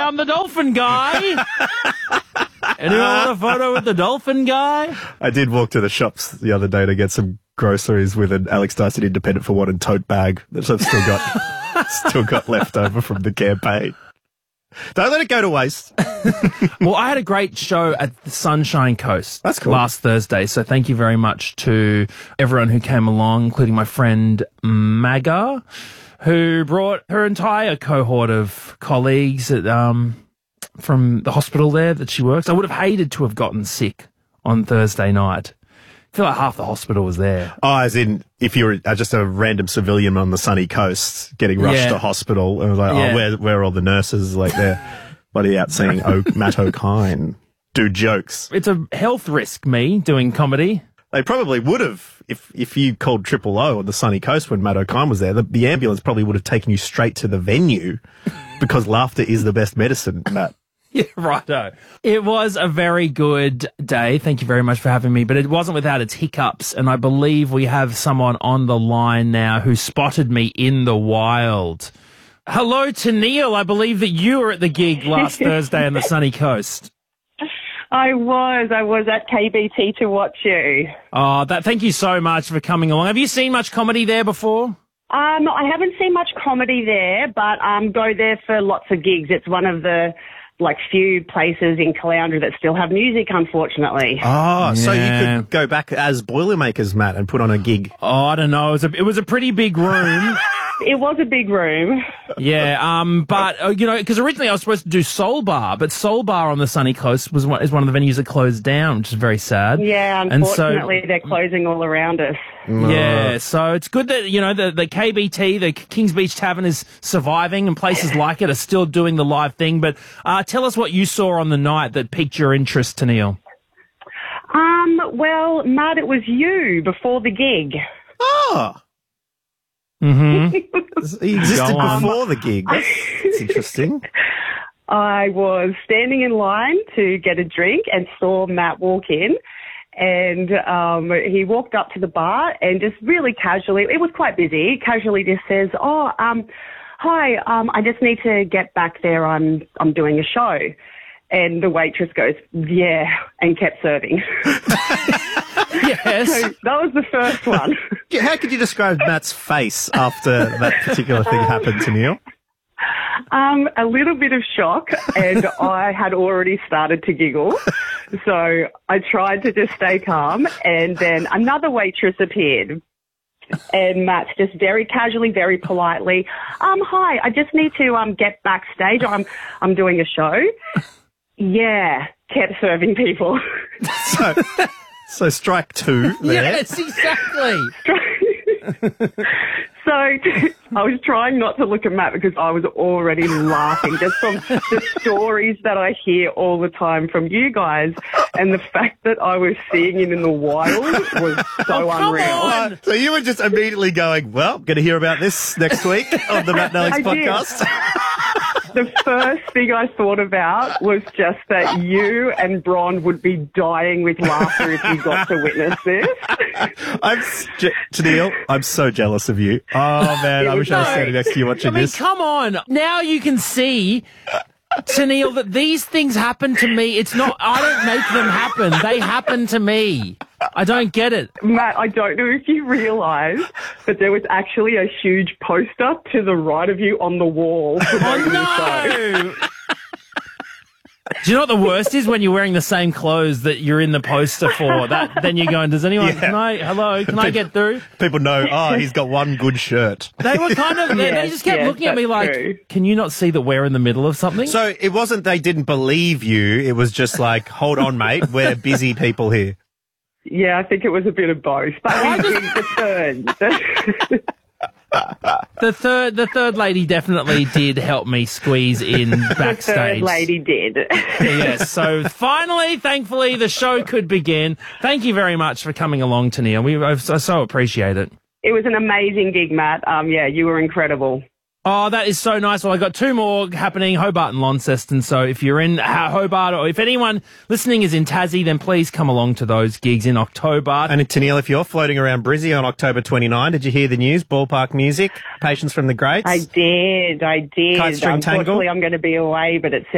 I'm the dolphin guy. Anyone want a photo with the dolphin guy? I did walk to the shops the other day to get some groceries with an Alex Dyson Independent for Wanted tote bag that I've still got left over from the campaign. Don't let it go to waste. Well, I had a great show at the Sunshine Coast. That's cool. Last Thursday, so thank you very much to everyone who came along, including my friend Maga, who brought her entire cohort of colleagues at, from the hospital there that she works. I would have hated to have gotten sick on Thursday night. I feel like half the hospital was there. Oh, as in, if you're just a random civilian on the sunny coast getting rushed to hospital, and I was like, where are all the nurses? Like, they're bloody out seeing Matt O'Kine do jokes. It's a health risk, me, doing comedy. They probably would have, if you called Triple O on the sunny coast when Matt O'Kine was there, the ambulance probably would have taken you straight to the venue because laughter is the best medicine, Matt. Yeah, righto. It was a very good day. Thank you very much for having me, but it wasn't without its hiccups, and I believe we have someone on the line now who spotted me in the wild. Hello to Neil. I believe that you were at the gig last Thursday on the sunny coast. I was at KBT to watch you. Oh, thank you so much for coming along. Have you seen much comedy there before? I haven't seen much comedy there, but go there for lots of gigs. It's one of the few places in Caloundra that still have music, unfortunately. Oh, so you could go back as Boilermakers, Matt, and put on a gig. Oh, I don't know. It was a pretty big room. It was a big room. Yeah, but, because originally I was supposed to do Soul Bar, but Soul Bar on the sunny coast is one of the venues that closed down, which is very sad. Yeah, unfortunately, they're closing all around us. Yeah, so it's good that, the KBT, the Kings Beach Tavern, is surviving and places like it are still doing the live thing. But tell us what you saw on the night that piqued your interest, Tennille. Well, Matt, it was you before the gig. Oh! Mm-hmm. He existed before the gig. That's interesting. I was standing in line to get a drink and saw Matt walk in. And he walked up to the bar and just really casually, it was quite busy, casually just says, hi, I just need to get back there. I'm doing a show. And the waitress goes, yeah, and kept serving. Yes. So that was the first one. How could you describe Matt's face after that particular thing happened to Neil? A little bit of shock, and I had already started to giggle. So I tried to just stay calm, and then another waitress appeared. And Matt's just very casually, very politely, hi, I just need to get backstage. I'm doing a show. Yeah, kept serving people. So strike two there. Yes, exactly. So I was trying not to look at Matt because I was already laughing just from the stories that I hear all the time from you guys, and the fact that I was seeing him in the wild was so unreal. So you were just immediately going, well, going to hear about this next week on the Matt and Alex podcast. The first thing I thought about was just that you and Bron would be dying with laughter if you got to witness this. Tennille, I'm so jealous of you. Oh, man, I wish I was standing next to you watching this. Come on. Now you can see, Tennille, that these things happen to me. It's not, I don't make them happen. They happen to me. I don't get it. Matt, I don't know if you realise, but there was actually a huge poster to the right of you on the wall. Oh, no! Do you know what the worst is? When you're wearing the same clothes that you're in the poster for. Then you're going, does anyone, can I get through? People know, he's got one good shirt. They were kind of, they just kept looking at me like, true. Can you not see that we're in the middle of something? So it wasn't they didn't believe you, it was just like, hold on, mate, we're busy people here. Yeah, I think it was a bit of both. But we did the third. The third lady definitely did help me squeeze in backstage. The third lady did. Yes, so finally, thankfully, the show could begin. Thank you very much for coming along, Tennille. I so appreciate it. It was an amazing gig, Matt. You were incredible. Oh, that is so nice. Well, I got two more happening, Hobart and Launceston. So if you're in Hobart, or if anyone listening is in Tassie, then please come along to those gigs in October. And Tennille, if you're floating around Brizzy on October 29, did you hear the news? Ballpark Music, Patience from the Greats? I did. Kite String Tangle? Unfortunately, I'm going to be away, but it's